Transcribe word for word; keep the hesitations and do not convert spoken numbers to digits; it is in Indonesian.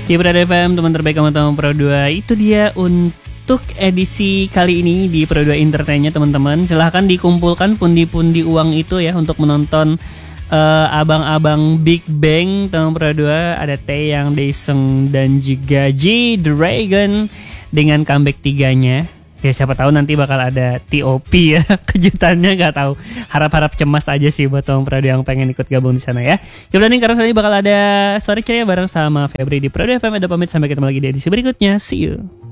Di Pro F M, teman terbaik kamu tahu Pro dua. Itu dia untuk edisi kali ini di Pro dua Entertainnya teman-teman. Silahkan dikumpulkan pundi-pundi uang itu ya untuk menonton uh, abang-abang Big Bang teman Pro dua. Ada Taeyang, Daesung dan juga G-Dragon dengan comeback tiganya. Ya siapa tahu nanti bakal ada T O P ya. Kejutannya gak tahu. Harap-harap cemas aja sih buat Tom Prado yang pengen ikut gabung di sana ya. Coba nih karena nanti bakal ada sore ceria bareng sama Febri di Prado F M. Ada pamit, sampai ketemu lagi di edisi berikutnya. See you.